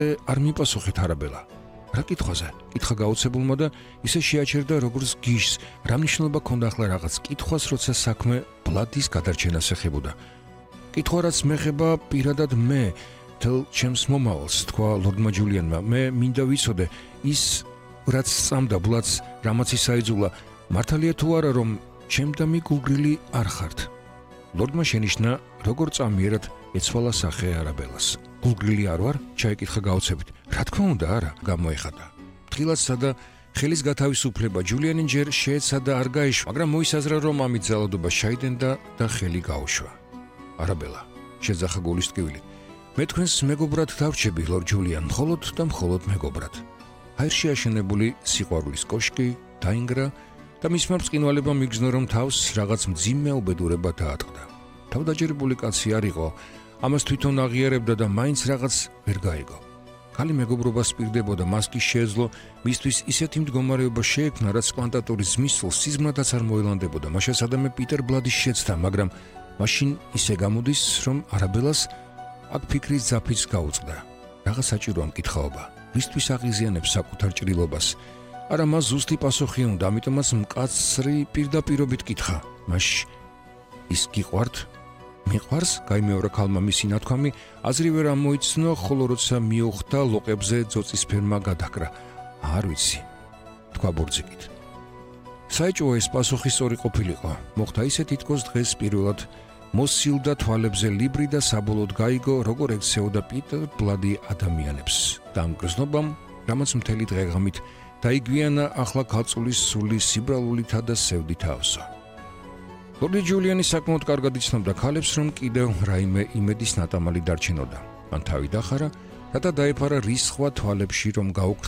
არ მიპასუხეთ არაბელა. რა კითხვაზე? კითხა გაუცებულმა და ისე შეაჩერდა როგორც გიშს, რა მნიშვნელობა ჰქონდა ახლა რაღაც კითხვას, როცა საქმე ბლადის გადარჩენას ეხებოდა. კითხვა რაც მეხება პირადად მე, თელ ჩემს მომავალს, თქვა ლორდმა ჯულიანმა, მე მინდა ვიცოდე, ის რაც სწამდა ბლადს, რამაც ის აიძულა, მართალია თუ არა, რომ ჩემდამი გულგრილი არ ხართ. ლორდმა შენიშნა, როგორ წამიერად ეცვალა სახე არაბელას. გულგრილი არ ვარ? ჩაიკითხა გაოცებით. რა თქმა უნდა, არა, გამოეხადა. ფრთხილად და ხელის გათავისუფლება ჯულიანი ჯერ შეეცადა არ გაიშვა, მაგრამ მოისაზრა, რომ ამით ძალადობა ჩაიდენდა და ხელი გაუშვა. არაბელა, შეძახა გულის ტკივილი. მე თქვენს მეგობრად დავრჩები, ლორდ ჯულიან, მხოლოდ და მხოლოდ მეგობრად. ჰაერში აშენებული სიყვარულის კოშკი დაინგრა და მისმა ბრწყინვალებამ მიგრძნო, რომ თავს რაღაც მძიმე უბედურება დაატყდა. თავდაჯერებული კაცი არ იყო, ამას თვითონ აღიარებდა და მაინც რაღაც ვერ გაიგო. ქალი მეგობრობას პირდებოდა, მას კი შეეძლო მისთვის ისეთი მდგომარეობა შეექმნა, რაც კვანტატურის ზმისწულს სიზმრადაც არ მოელანდებოდა. მაშინ სადამე პიტერ ბლადის შეცდა, მაგრამ მაშინ ისე გამოდის, რომ არაბელას აქ ფიქრის ძაფიც გაუწყდა. რაღაც საჭიროა მკითხაობა. მისთვის აღიზიანებს საკუთარ ჭრილობას. არა, მას ზუსტი პასუხი უნდა, ამიტომაც მკაცრი პირდაპირობით კითხა. მაშინ ის გიყვართ? მიყვარს? გაიმეორა ქალმა მისი ნათქვამი, აზრი ვერ ამოიცნო, ხოლო როცა მიუხვდა ლოყებზე ძოწისფერმა გადაკრა. არ ვიცი, თქვა ბორძიკით. საეჭვო ეს პასუხი სწორი ყოფილიყო. მოხდა ისე, თითქოს დღეს პირველად მოსილდა თვალებზე ლიბრი და საბოლოოდ გაიგო, როგორ ექცეოდა პიტერ ბლადი ადამიანებს. და ამ გრძნობამ, რამაც მთელი დღე-ღამით დაიგვიანა ახლა ქალწულის სული სიბრალულითა და სევდით ავსო. ლორდი ჯულიანი საკმაოდ კარგად იცნობდა ქალებს, რომ კიდევ რაიმე იმედის ნატამალი დარჩენოდა. მან თავი დახარა, რათა დაეფარა რისხვა თვალებში, რომ გაუქმდა